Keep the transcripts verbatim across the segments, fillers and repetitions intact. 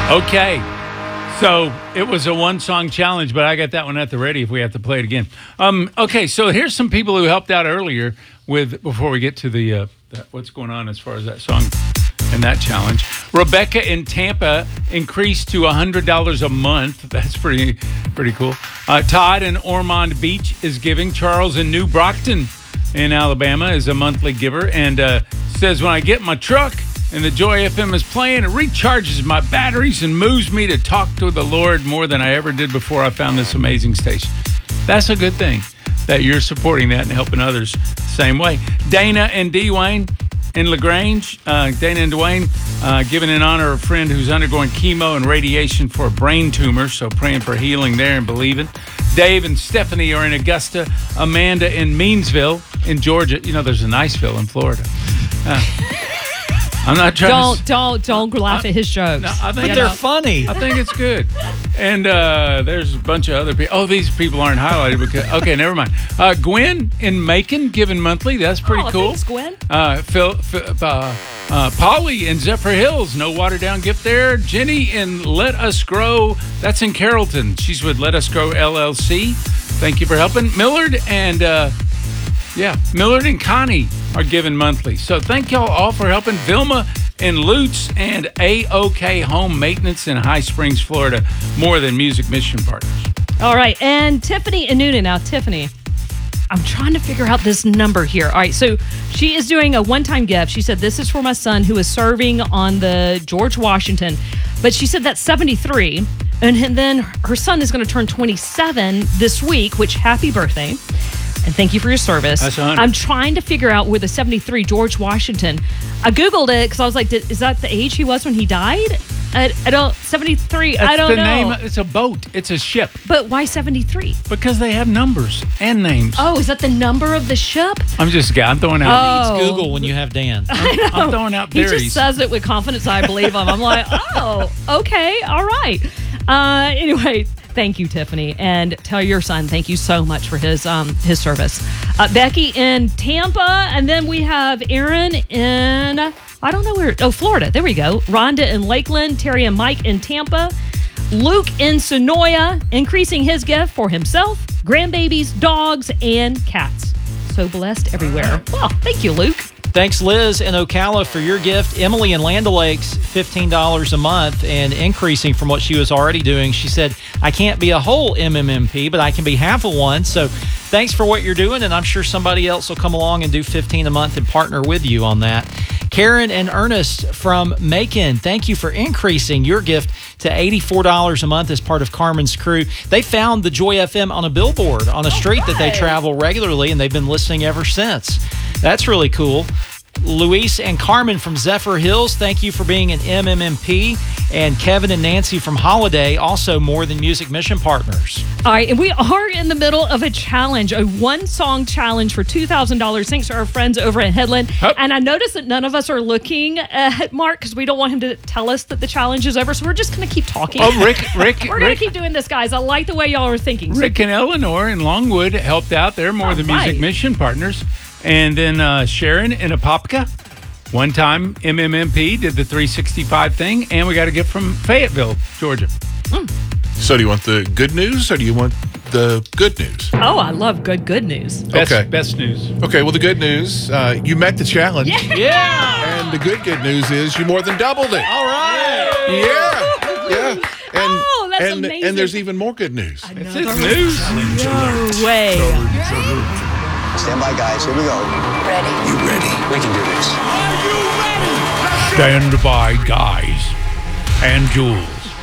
Okay. So it was a one-song challenge, but I got that one at the ready if we have to play it again. Um, okay, so here's some people who helped out earlier with before we get to the, uh, the what's going on as far as that song and that challenge. Rebecca in Tampa increased to one hundred dollars a month. That's pretty pretty cool. Uh, Todd in Ormond Beach is giving. Charles in New Brockton in Alabama is a monthly giver and uh, says, when I get in my truck and the Joy F M is playing, it recharges my batteries and moves me to talk to the Lord more than I ever did before I found this amazing station. That's a good thing that you're supporting that and helping others the same way. Dana and Dwayne in LaGrange, uh, Dana and Dwayne uh, giving in honor of a friend who's undergoing chemo and radiation for a brain tumor, so praying for healing there and believing. Dave and Stephanie are in Augusta. Amanda in Meansville in Georgia. You know, there's a Niceville in Florida. Uh, I'm not trying don't, to... Don't, don't, don't laugh I, at his jokes. No, I think but they're funny. I think it's good. And uh, there's a bunch of other people. Oh, these people aren't highlighted. because Okay, never mind. Uh, Gwen in Macon giving monthly. That's pretty oh, cool. Thanks, Gwen. Uh, Phil, Phil, uh, uh, Polly in Zephyr Hills. No watered down gift there. Jenny in Let Us Grow. That's in Carrollton. She's with Let Us Grow L L C. Thank you for helping. Millard and... Uh, Yeah, Millard and Connie are giving monthly. So thank y'all all for helping. Vilma and Lutz and A O K Home Maintenance in High Springs, Florida. More than Music Mission Partners. All right, and Tiffany and Noonan. Now, Tiffany, I'm trying to figure out this number here. All right, so she is doing a one-time gift. She said, this is for my son who is serving on the George Washington. But she said that's seventy-three. And then her son is going to turn twenty-seven this week, which happy birthday. And thank you for your service. That's one hundred. I'm trying to figure out where the seventy-three George Washington. I Googled it because I was like, did, is that the age he was when he died? I, I don't, seventy-three, That's I don't the know. name. It's a boat. It's a ship. But why seventy-three? Because they have numbers and names. Oh, is that the number of the ship? I'm just, I'm throwing out. Oh. It's Google when you have Dan. I'm, I'm throwing out He theories. just says it with confidence. I believe him. I'm like, oh, okay, all right. Uh, anyway, thank you, Tiffany, and tell your son thank you so much for his um his service. Uh, Becky in Tampa, and then we have Aaron in I don't know where. Oh, Florida. There we go. Rhonda in Lakeland, Terry and Mike in Tampa, Luke in Sonoya, increasing his gift for himself, grandbabies, dogs, and cats. So blessed everywhere. Well, thank you, Luke. Thanks, Liz in Ocala, for your gift. Emily in Land O'Lakes, fifteen dollars a month and increasing from what she was already doing. She said, I can't be a whole M M M P, but I can be half of one. So thanks for what you're doing, and I'm sure somebody else will come along and do fifteen a month and partner with you on that. Karen and Ernest from Macon, thank you for increasing your gift to eighty-four dollars a month as part of Carmen's crew. They found the Joy F M on a billboard on a street that they travel regularly, and they've been listening ever since. That's really cool. Luis and Carmen from Zephyr Hills, thank you for being an M M M P. And Kevin and Nancy from Holiday, also More Than Music Mission Partners. All right, and we are in the middle of a challenge, a one-song challenge for two thousand dollars, thanks to our friends over at Headland. Hup. And I noticed that none of us are looking at Mark because we don't want him to tell us that the challenge is over, so we're just going to keep talking. Oh, Rick, Rick, We're going to Rick, keep doing this, guys. I like the way y'all are thinking. So- Rick and Eleanor in Longwood helped out. They're More All Than Music right. Mission Partners. And then uh, Sharon in Apopka, one time M M M P, did the three sixty-five thing. And we got a gift from Fayetteville, Georgia. So do you want the good news or do you want the good news? Oh, I love good, good news. Best, Okay. best news. Okay, well, the good news, uh, you met the challenge. Yeah! And the good, good news is you more than doubled it. All right! Yeah. Yeah. And, Oh, that's and, amazing. And there's even more good news. It's his news. No way. Stand by, guys. Here we go. Ready. You ready? We can do this. Stand by, guys. And Jules.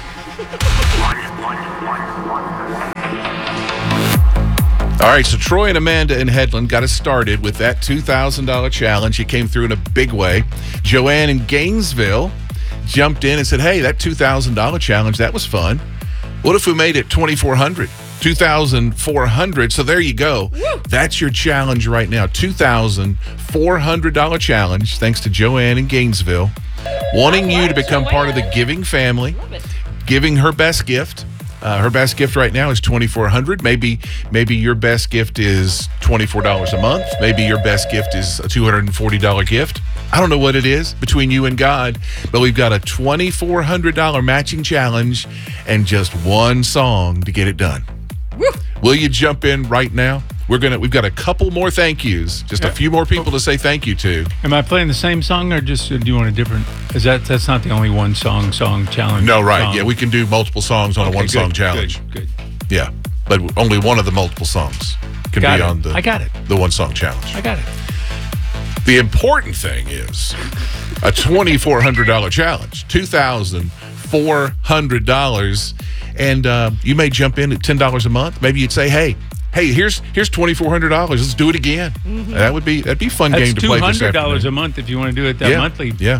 All right, so Troy and Amanda in Headland got us started with that two thousand dollars challenge. He came through in a big way. Joanne in Gainesville jumped in and said, hey, that two thousand dollars challenge, that was fun. What if we made it twenty-four hundred dollars? two thousand four hundred dollars. So there you go. Woo. That's your challenge right now. two thousand four hundred dollars challenge, thanks to Joanne in Gainesville. Wanting you to become part of the giving family, giving her best gift. Uh, her best gift right now is twenty-four hundred dollars. Maybe maybe your best gift is twenty-four dollars a month. Maybe your best gift is a two hundred forty dollars gift. I don't know what it is between you and God, but we've got a twenty-four hundred dollars matching challenge and just one song to get it done. Woo. Will you jump in right now? We're gonna. We've got a couple more thank yous, just a few more people to say thank you to. Am I playing the same song or just uh, do you want a different? Is that that's not the only one song song challenge? No, right? song. Yeah, we can do multiple songs on Okay, a one song good, challenge. Good, good. Yeah, but only one of the multiple songs can Got be it. on the. I got it. The one song challenge. I got it. The important thing is a twenty-four hundred dollars challenge, two thousand four hundred dollars, and uh, you may jump in at ten dollars a month. Maybe you'd say, "Hey, hey, here's here's twenty-four hundred dollars. Let's do it again." Mm-hmm. That would be that'd be a fun That's game to two play this hundred dollars afternoon. a month if you want to do it that yeah, monthly. yeah.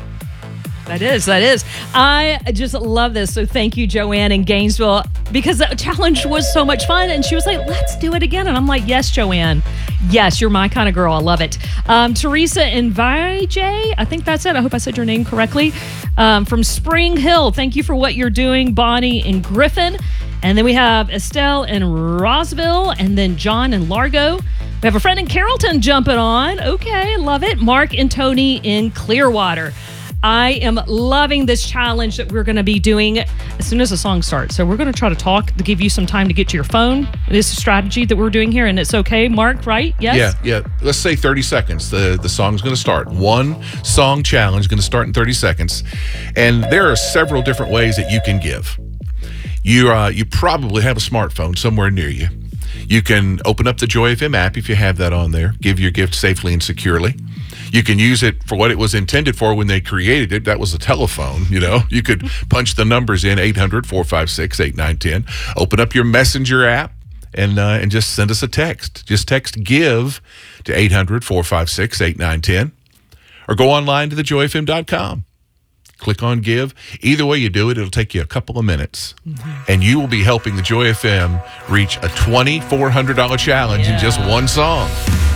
That is, that is. I just love this. So thank you, Joanne in Gainesville, because the challenge was so much fun. And she was like, let's do it again. And I'm like, yes, Joanne. Yes, you're my kind of girl. I love it. Um, Teresa in Vijay, I think that's it. I hope I said your name correctly. Um, from Spring Hill, thank you for what you're doing. Bonnie in Griffin. And then we have Estelle in Roseville, and then John in Largo. We have a friend in Carrollton jumping on. Okay, love it. Mark and Tony in Clearwater. I am loving this challenge that we're going to be doing as soon as the song starts. So we're going to try to talk to give you some time to get to your phone. This is a strategy that we're doing here, and it's okay, Mark, right? Yes? Yeah, yeah. Let's say thirty seconds. The the song's going to start. One song challenge going to start in thirty seconds. And there are several different ways that you can give. You uh, you probably have a smartphone somewhere near you. You can open up the Joy F M app if you have that on there. Give your gift safely and securely. You can use it for what it was intended for when they created it. That was a telephone, you know. You could punch the numbers in, eight hundred, four five six, eight nine one zero. Open up your Messenger app and uh, and just send us a text. Just text GIVE to eight hundred, four five six, eight nine one zero. Or go online to the joy f m dot com. Click on Give. Either way you do it, it'll take you a couple of minutes. Mm-hmm. And you will be helping the Joy F M reach a twenty-four hundred dollars challenge yeah. in just one song.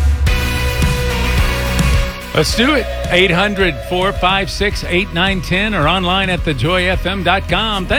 Let's do it. eight hundred, four five six, eight nine one zero or online at the joy f m dot com. Thank